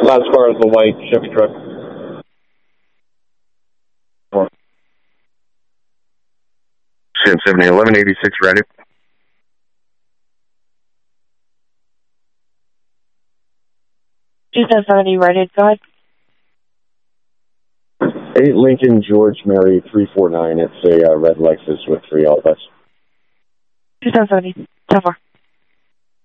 As far as the white Chevy truck. 1070, 1186 ready. $2,070 ready, go ahead. 8 Lincoln George Mary 349. It's a red Lexus with 3 outlets. 2,070, 10-4.